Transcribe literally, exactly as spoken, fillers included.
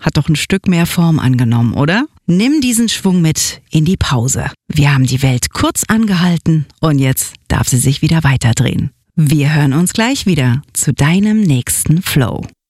hat doch ein Stück mehr Form angenommen, oder? Nimm diesen Schwung mit in die Pause. Wir haben die Welt kurz angehalten und jetzt darf sie sich wieder weiterdrehen. Wir hören uns gleich wieder zu deinem nächsten Flow.